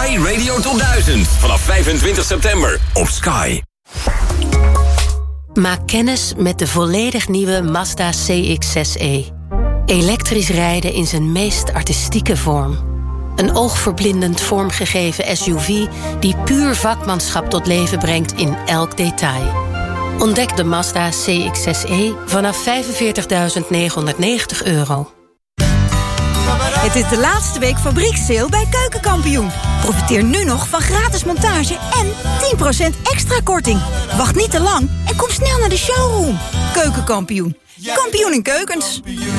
Sky Radio Top 1000. Vanaf 25 september op Sky. Maak kennis met de volledig nieuwe Mazda CX-6e. Elektrisch rijden in zijn meest artistieke vorm. Een oogverblindend vormgegeven SUV die puur vakmanschap tot leven brengt in elk detail. Ontdek de Mazda CX-6e vanaf €45.990. Het is de laatste week fabriekssale bij Keukenkampioen. Profiteer nu nog van gratis montage en 10% extra korting. Wacht niet te lang en kom snel naar de showroom. Keukenkampioen. Kampioen in keukens.